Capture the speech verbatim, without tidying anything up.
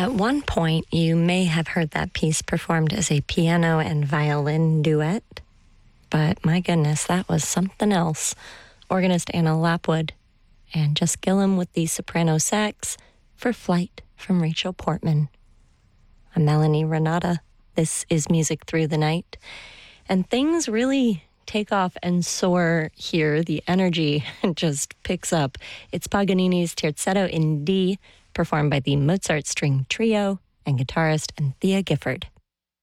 At one point, you may have heard that piece performed as a piano and violin duet, but my goodness, that was something else. Organist Anna Lapwood and Jess Gillum with the soprano sax for Flight from Rachel Portman. I'm Melanie Renata. This is Music Through the Night. And things really take off and soar here. The energy just picks up. It's Paganini's Terzetto in D, performed by the Mozart String Trio and guitarist Anthea Gifford.